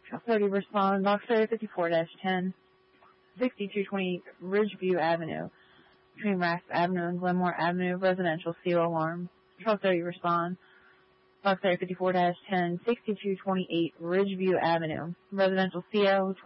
30 respond, Box area 54-10, 6220 Ridgeview Avenue, between Rasp Avenue and Glenmore Avenue, residential CO alarm. 1230 respond, Box area 54-10, 6228 Ridgeview Avenue, residential CO